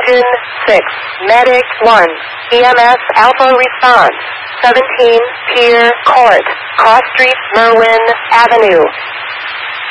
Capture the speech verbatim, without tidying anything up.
Engine six, Medic one, E M S Alpha response, seventeen, Pier Court, Cross Street, Merwin Avenue.